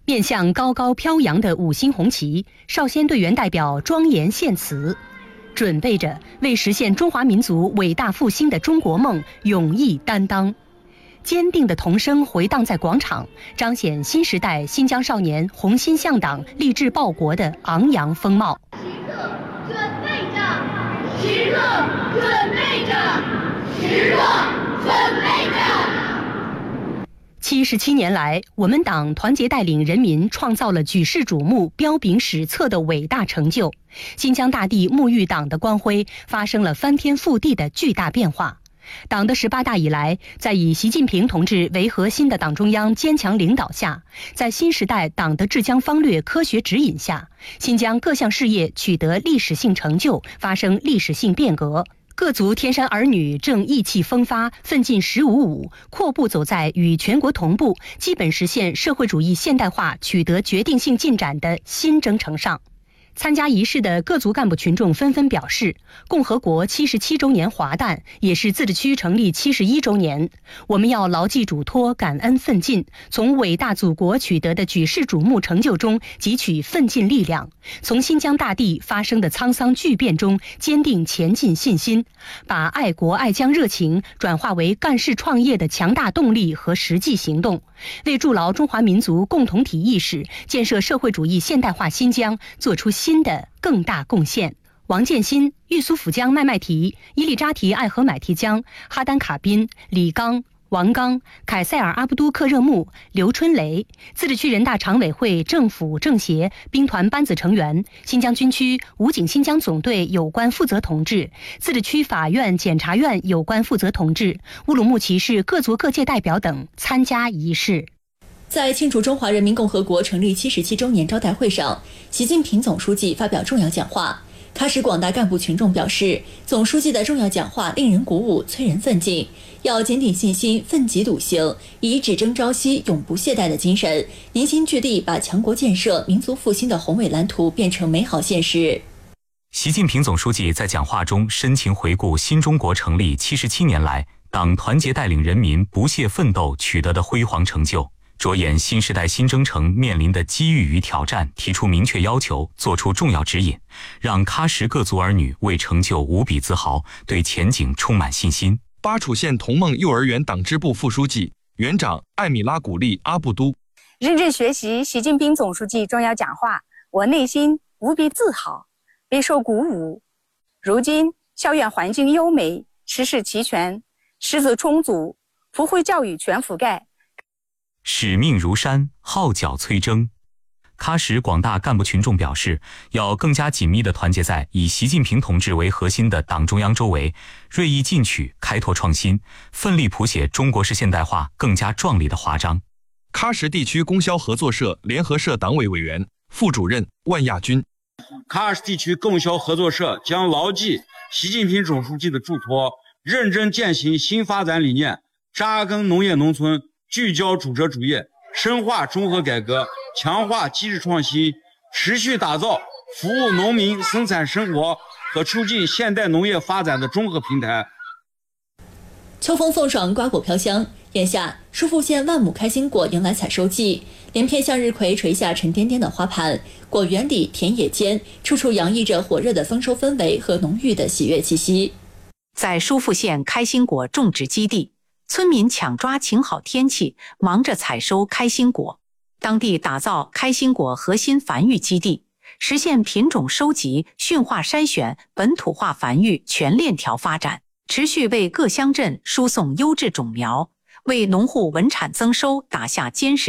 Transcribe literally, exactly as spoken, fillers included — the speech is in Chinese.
面向高高飘扬的五星红旗，少先队员代表庄严献词，准备着为实现中华民族伟大复兴的中国梦勇毅担当。坚定的童声回荡在广场，彰显新时代新疆少年红心向党、立志报国的昂扬风貌。 时刻准备着，时刻准备着，时刻准备着。 七十七年来，我们党团结带领人民创造了举世瞩目、彪炳史册的伟大成就。新疆大地沐浴党的光辉，发生了翻天覆地的巨大变化。党的十八大以来，在以习近平同志为核心的党中央坚强领导下，在新时代党的治疆方略科学指引下，新疆各项事业取得历史性成就，发生历史性变革。各族天山儿女正意气风发，奋进十五五，阔步走在与全国同步、基本实现社会主义现代化取得决定性进展的新征程上。参加仪式的各族干部群众纷纷表示，共和国七十七周年华诞，也是自治区成立七十一周年。我们要牢记嘱托，感恩奋进，从伟大祖国取得的举世瞩目成就中汲取奋进力量，从新疆大地发生的沧桑巨变中坚定前进信心，把爱国爱疆热情转化为干事创业的强大动力和实际行动，为筑牢中华民族共同体意识，建设社会主义现代化新疆做出新的更大贡献。王建新、玉苏府江麦麦提、伊利扎提艾合买提江、哈丹卡宾、李刚、王刚、凯塞尔阿布都克热木、刘春雷，自治区人大常委会政府政协兵团班子成员，新疆军区武警新疆总队有关负责同志，自治区法院检察院有关负责同志，乌鲁木齐市各族各界代表等参加仪式。 在庆祝中华人民共和国成立七十七周年招待会上，习近平总书记发表重要讲话。喀什广大干部群众表示，总书记的重要讲话令人鼓舞，催人奋进，要坚定信心，奋楫笃行，以只争朝夕、永不懈怠的精神，凝心聚力，把强国建设、民族复兴的宏伟蓝图变成美好现实。 习近平总书记在讲话中深情回顾新中国成立七十七年来，党团结带领人民不懈奋斗取得的辉煌成就，着眼新时代新征程面临的机遇与挑战，提出明确要求，作出重要指引，让喀什各族儿女为成就无比自豪，对前景充满信心。 巴楚县同梦幼儿园党支部副书记、园长艾米拉古丽阿布都， 认真学习习近平总书记重要讲话，我内心无比自豪，备受鼓舞。如今校园环境优美，师资齐全，师资充足，普惠教育全覆盖， 使命如山，号角催征。喀什广大干部群众表示，要更加紧密地团结在以习近平同志为核心的党中央周围，锐意进取，开拓创新，奋力谱写中国式现代化更加壮丽的华章。 喀什地区供销合作社联合社党委委员、副主任万亚军， 喀什地区供销合作社将牢记习近平总书记的嘱托，认真践行新发展理念，扎根农业农村，聚焦主责主业，深化综合改革，强化机制创新，持续打造服务农民生产生活和促进现代农业发展的综合平台。 秋风送爽，瓜果飘香。眼下，疏附县万亩开心果迎来采收季，连片向日葵垂下沉甸甸的花盘，果园里、田野间，处处洋溢着火热的丰收氛围和浓郁的喜悦气息。 在疏附县开心果种植基地，村民抢抓晴好天气，忙着采收开心果。当地打造开心果核心繁育基地，实现品种收集、驯化筛选、本土化繁育全链条发展，持续为各乡镇输送优质种苗，为农户稳产增收打下坚实